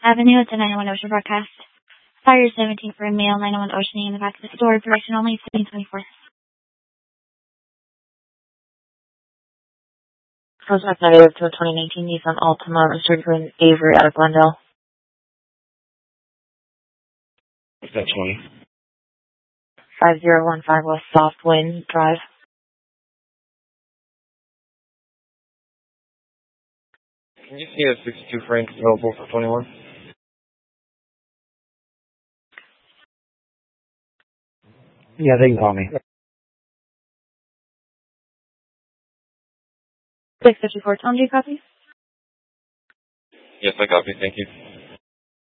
Avenue at the 901 Ocean broadcast. Fire 17 for a male, 901 Ocean in the back of the store. Direction only 1724. Prospect negative to a 2019 Nissan Altima registered for an Avery out of Glendale. What's that 20? 5015 West Soft Wind Drive. Can you see a 62 Frank available for 21? Yeah, they can call me. 654 Tom, do you copy? Yes, I copy. Thank you.